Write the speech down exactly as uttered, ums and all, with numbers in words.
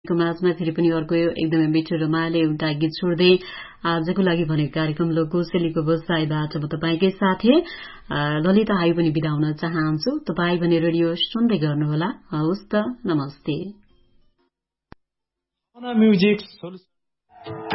माझमा फेरि पनि अर्को एकदमै मिठो रमाइलो एउटा गीत छोड्दै आजको लागि भनेको कार्यक्रम लोककोसेलीको बसाइबाट म तपाईँकै साथी ललिता हाई पनि बिदा हुन चाहन्छु। तपाईँ भने रेडियो सुन्दै गर्नुहोला। हवस् त, नमस्ते।